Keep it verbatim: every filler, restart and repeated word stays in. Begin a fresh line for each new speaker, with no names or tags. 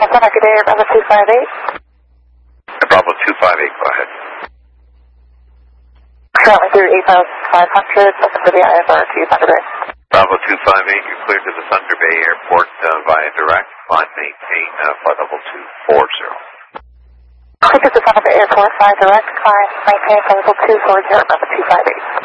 Center, good day, Bravo two five eight.
Bravo two five eight, go ahead.
Currently through eight thousand five hundred, looking for the I S R to Thunder Bay.
Bravo two five eight, you're cleared to the Thunder Bay Airport uh, via direct. Climb, maintain uh, flight level two four zero.
Cleared to the Thunder Bay Airport via direct, climb, maintain flight level two four zero, Bravo two five eight.